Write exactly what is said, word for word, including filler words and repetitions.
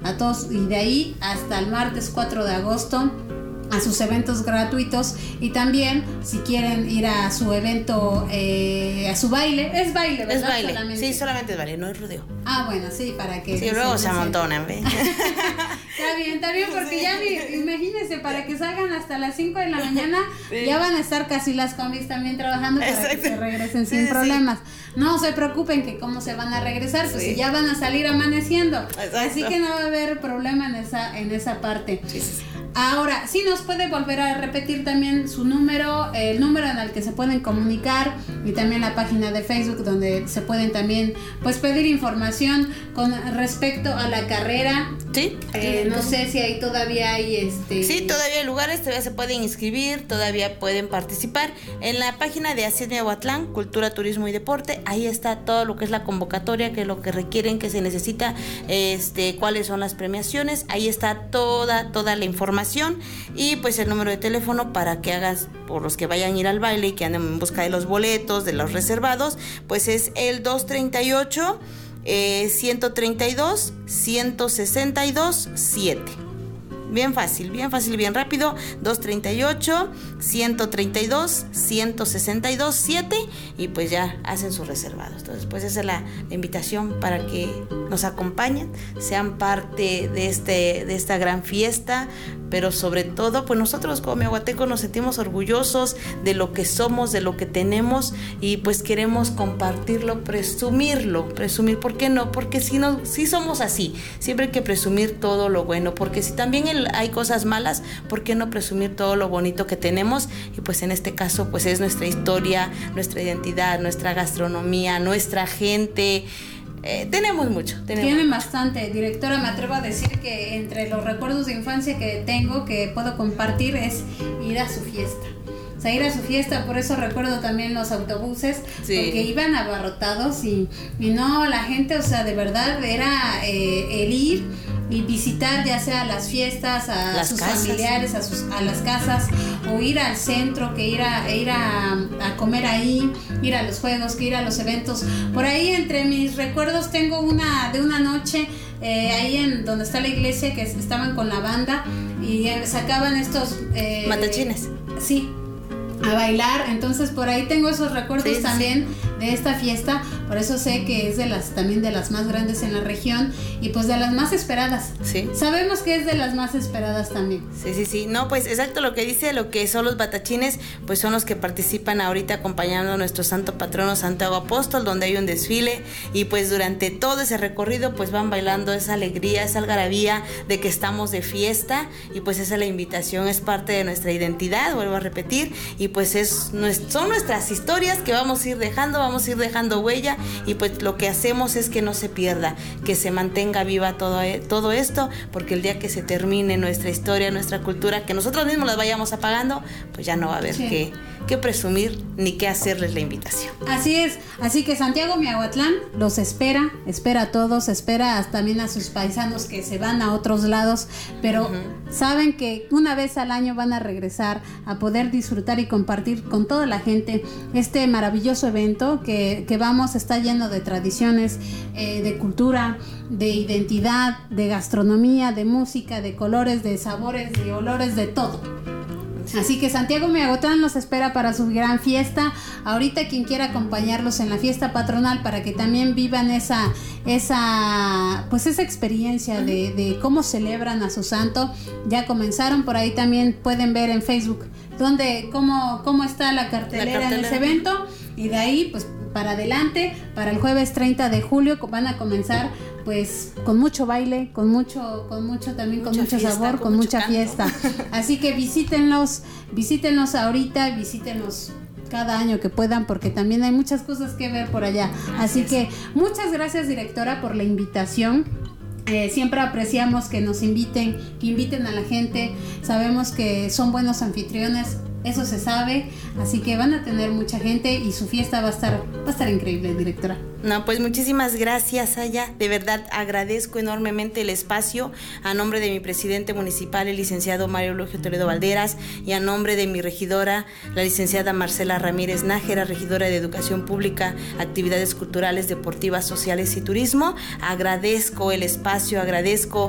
a todos, y de ahí hasta el martes cuatro de agosto a sus eventos gratuitos, y también si quieren ir a su evento, eh, a su baile, es baile, ¿verdad? Es baile, solamente. Sí, solamente es baile, no es rodeo. Ah, bueno, sí, para que... Sí, luego se amontonan, ¿ves? Está bien, está bien, porque sí. ya vi, imagínense, para que salgan hasta las cinco de la mañana, sí. ya van a estar casi las combis también trabajando para Exacto. que se regresen sin sí, problemas. Sí. No se preocupen que cómo se van a regresar, pues sí. si ya van a salir amaneciendo. Exacto. Así que no va a haber problema en esa, en esa parte. Sí, sí. Ahora, sí nos puede volver a repetir también su número, el número en el que se pueden comunicar, y también la página de Facebook donde se pueden también pues pedir información con respecto a la carrera. Sí. Eh, no sé si ahí todavía hay este. Sí, todavía hay lugares, todavía se pueden inscribir, todavía pueden participar. En la página de Asís Miahuatlán, Cultura, Turismo y Deporte, ahí está todo lo que es la convocatoria, que es lo que requieren, que se necesita, este, cuáles son las premiaciones, ahí está toda, toda la información. Y pues el número de teléfono para que hagas, por los que vayan a ir al baile y que anden en busca de los boletos, de los reservados, pues es el dos treinta y ocho, ciento treinta y dos, ciento sesenta y dos, siete. Bien fácil, bien fácil, bien rápido. dos treinta y ocho, ciento treinta y dos, ciento sesenta y dos, siete, y pues ya hacen sus reservados. Entonces pues esa es la, la invitación para que nos acompañen, sean parte de este de esta gran fiesta, pero sobre todo pues nosotros como miahuatecos nos sentimos orgullosos de lo que somos, de lo que tenemos, y pues queremos compartirlo, presumirlo, presumir, ¿por qué no? Porque si no, si somos así, siempre hay que presumir todo lo bueno, porque si también el hay cosas malas, ¿por qué no presumir todo lo bonito que tenemos? Y pues en este caso pues es nuestra historia, nuestra identidad, nuestra gastronomía, nuestra gente. Eh, tenemos mucho. Tenemos Tienen mucho. bastante, directora. Me atrevo a decir que entre los recuerdos de infancia que tengo, que puedo compartir, es ir a su fiesta. O sea, ir a su fiesta, por eso recuerdo también los autobuses, sí. porque iban abarrotados y, y no, la gente, o sea, de verdad era eh, el ir y visitar ya sea las fiestas, a las sus casas. familiares, a sus a las casas, o ir al centro, que ir a ir a, a comer ahí, ir a los juegos, que ir a los eventos. Por ahí entre mis recuerdos tengo una de una noche eh, ahí en donde está la iglesia, que estaban con la banda y eh, sacaban estos eh, matachines. Sí, a bailar. Entonces por ahí tengo esos recuerdos sí, también sí. de esta fiesta. Por eso sé que es de las también de las más grandes en la región, y pues de las más esperadas. Sí. Sabemos que es de las más esperadas también. Sí, sí, sí. No, pues exacto lo que dice, lo que son los batachines, pues son los que participan ahorita acompañando a nuestro santo patrono Santiago Apóstol, donde hay un desfile, y pues durante todo ese recorrido pues van bailando esa alegría, esa algarabía de que estamos de fiesta, y pues esa es la invitación, es parte de nuestra identidad, vuelvo a repetir, y pues es son nuestras historias que vamos a ir dejando, vamos a ir dejando huella, y pues lo que hacemos es que no se pierda, que se mantenga viva todo, todo esto, porque el día que se termine nuestra historia, nuestra cultura, que nosotros mismos las vayamos apagando, pues ya no va a haber sí. que, que presumir ni que hacerles la invitación. Así es, así que Santiago Miahuatlán los espera, espera a todos, espera también a sus paisanos que se van a otros lados, pero uh-huh. saben que una vez al año van a regresar a poder disfrutar y compartir con toda la gente este maravilloso evento que, que vamos, está lleno de tradiciones, eh, de cultura, de identidad, de gastronomía, de música, de colores, de sabores, de olores, de todo. Así que Santiago Miahuatlán los espera para su gran fiesta. Ahorita quien quiera acompañarlos en la fiesta patronal para que también vivan esa, esa, pues esa experiencia de, de cómo celebran a su santo, ya comenzaron. Por ahí también pueden ver en Facebook donde cómo, cómo está la cartelera, la cartelera en ese evento, y de ahí pues para adelante, para el jueves treinta de julio van a comenzar pues con mucho baile, con mucho, con mucho también, mucha con mucho fiesta, sabor, con, con mucha canto. fiesta. Así que visítenlos, visítenlos ahorita, visítenlos cada año que puedan, porque también hay muchas cosas que ver por allá. Así que muchas gracias, directora, por la invitación. Eh, siempre apreciamos que nos inviten, que inviten a la gente. Sabemos que son buenos anfitriones, eso se sabe, así que van a tener mucha gente y su fiesta va a estar, va a estar increíble, directora. No, pues muchísimas gracias, Aya. De verdad agradezco enormemente el espacio a nombre de mi presidente municipal, el licenciado Mario Eulogio Toledo Valderas, y a nombre de mi regidora, la licenciada Marcela Ramírez Nájera, regidora de Educación Pública, Actividades Culturales, Deportivas, Sociales y Turismo. Agradezco el espacio, agradezco